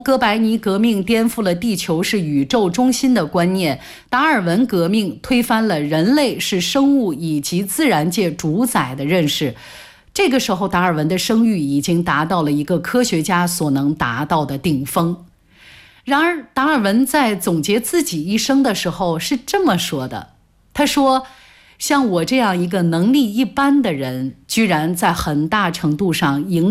哥白尼革命颠覆了地球是宇宙中心的观念，达尔文革命推翻了人类是生物以及自然界主宰的认识。这个时候，达尔文的声誉已经达到了一个科学家所能达到的顶峰。然而，达尔文在总结自己一生的时候是这么说的，他说，像我这样一个能力一般的人，居然在很大程度上赢